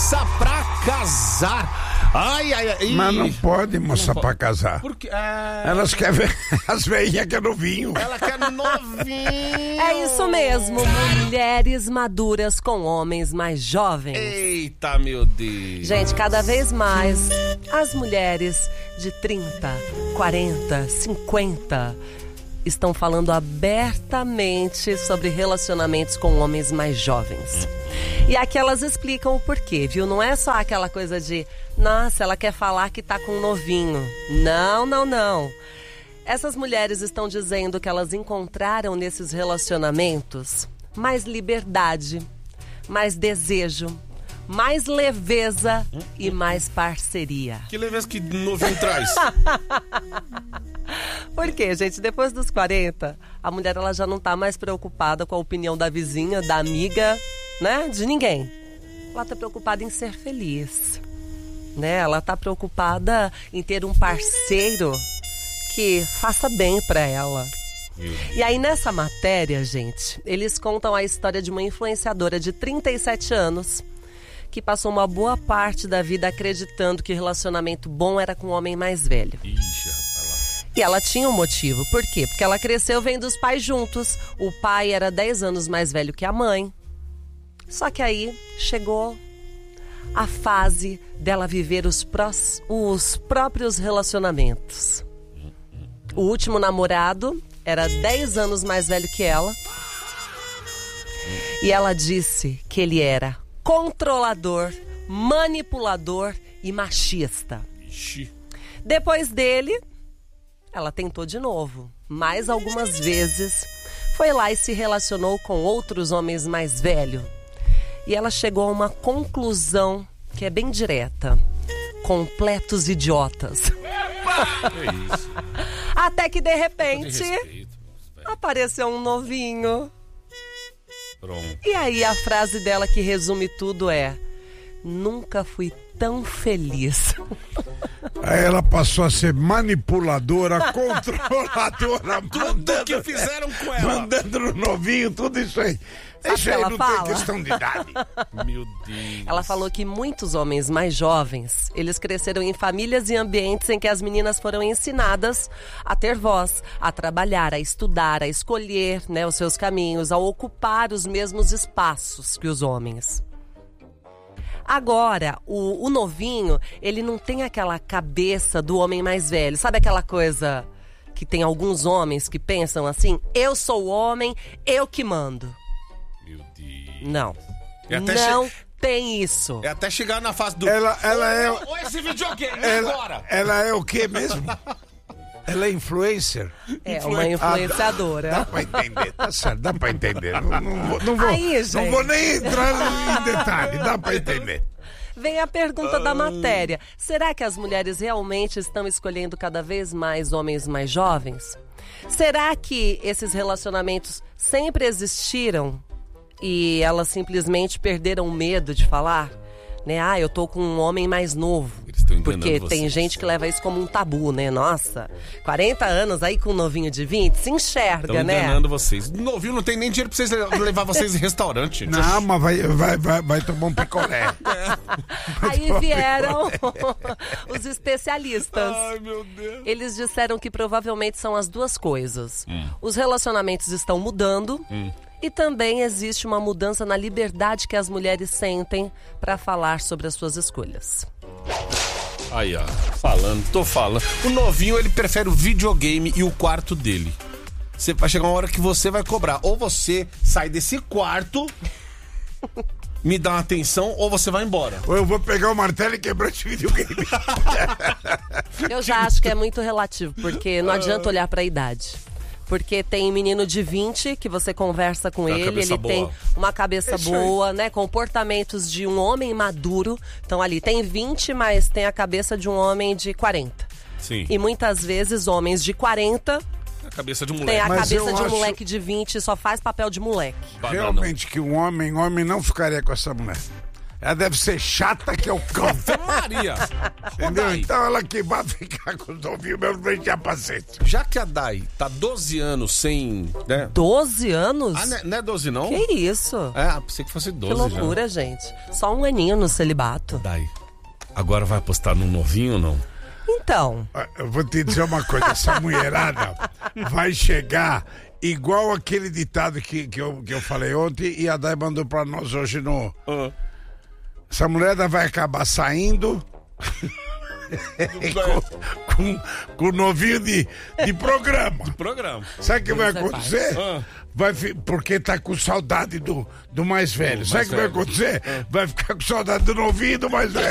moça pra casar. Ai. Mas não pode moça pra casar. Porque elas querem ver as veinhas que é novinho. ela quer novinho. É isso mesmo, mulheres maduras com homens mais jovens. Eita, meu Deus. Gente, cada vez mais as mulheres de 30, 40, 50 estão falando abertamente sobre relacionamentos com homens mais jovens. E aqui elas explicam o porquê, viu? Não é só aquela coisa de, nossa, ela quer falar que tá com um novinho. Não. Essas mulheres estão dizendo que elas encontraram nesses relacionamentos mais liberdade, mais desejo, mais leveza e mais parceria. Que leveza que novinho traz. Por quê, gente? Depois dos 40, a mulher ela já não tá mais preocupada com a opinião da vizinha, da amiga, né? De ninguém. Ela tá preocupada em ser feliz, né? Ela tá preocupada em ter um parceiro que faça bem pra ela. E aí nessa matéria, gente, eles contam a história de uma influenciadora de 37 anos que passou uma boa parte da vida acreditando que relacionamento bom era com um homem mais velho. Ixi, rapaz, lá. E ela tinha um motivo. Por quê? Porque ela cresceu vendo os pais juntos. O pai era 10 anos mais velho que a mãe. Só que aí chegou a fase dela viver os próprios relacionamentos. O último namorado era 10 anos mais velho que ela. E ela disse que ele era controlador, manipulador e machista. Ixi. Depois dele, ela tentou de novo. Mais algumas vezes, foi lá e se relacionou com outros homens mais velhos. E ela chegou a uma conclusão que é bem direta. Completos idiotas. Que isso? Até que de repente, Respeito, velho. apareceu um novinho. Pronto. E aí a frase dela que resume tudo é: nunca fui tão feliz. Aí ela passou a ser manipuladora, controladora, Tudo que fizeram com ela. mandando no novinho, tudo isso aí. Sabe Isso o que aí ela não fala? tem questão de idade. Meu Deus. Ela falou que muitos homens mais jovens, eles cresceram em famílias e ambientes em que as meninas foram ensinadas a ter voz, a trabalhar, a estudar, a escolher, né, os seus caminhos, a ocupar os mesmos espaços que os homens. Agora, o novinho, ele não tem aquela cabeça do homem mais velho. Sabe aquela coisa que tem alguns homens que pensam assim? Eu sou o homem, eu que mando. Meu Deus. Não. E até Não tem isso. É até chegar na fase do... Ela é... Olha esse videogame agora. Ela é o quê mesmo? Ela é influencer? É uma influenciadora. Dá pra entender, tá certo, dá pra entender. Não vou, Aí, gente. não vou nem entrar em detalhe, dá pra entender. Vem a pergunta da matéria. Será que as mulheres realmente estão escolhendo cada vez mais homens mais jovens? Será que esses relacionamentos sempre existiram e elas simplesmente perderam o medo de falar? Né? Ah, eu tô com um homem mais novo. Eles estão enganando Porque vocês. tem gente que leva isso como um tabu, né? Nossa, 40 anos aí com um novinho de 20, se enxerga, Estão né? enganando vocês. Novinho não tem nem dinheiro pra vocês levar vocês em restaurante. Não, mas vai tomar um picolé. Aí vieram os especialistas. Ai, meu Deus. Eles disseram que provavelmente são as duas coisas. Os relacionamentos estão mudando e também existe uma mudança na liberdade que as mulheres sentem para falar sobre as suas escolhas. Aí, ó. Tô falando. O novinho, ele prefere o videogame e o quarto dele. Vai chegar uma hora que você vai cobrar. Ou você sai desse quarto, me dá uma atenção, ou você vai embora. Ou eu vou pegar o martelo e quebrar esse videogame. Eu já acho que é muito relativo, porque não adianta olhar para a idade. Porque tem menino de 20 que você conversa com ele, cabeça ele boa. tem uma cabeça boa, né? Comportamentos de um homem maduro. Então ali tem 20, mas tem a cabeça de um homem de 40. Sim. E muitas vezes homens de 40 A cabeça de um tem moleque. a Mas cabeça eu de um acho- moleque de 20 e só faz papel de moleque. Bananão. Realmente que um homem não ficaria com essa mulher. Ela deve ser chata que é o cão. Maria! Entendeu? Dai, Então ela que vai ficar com os novinhos mesmo pra gente paciência. já que a Dai tá 12 anos sem... Né? 12 anos? Ah, não é 12 não? Que isso? Pensei que fosse 12 Que loucura, gente. Só um aninho no celibato. Dai, agora vai apostar num novinho ou não? Então, Eu vou te dizer uma coisa, essa mulherada vai chegar igual aquele ditado que eu falei ontem e a Dai mandou pra nós hoje no... Essa mulherada vai acabar saindo com o novinho de programa. Programa. Sabe o que vai Isso é acontecer? Porque tá com saudade do mais velho. Sabe o que vai acontecer? Vai ficar com saudade do novinho e do mais velho.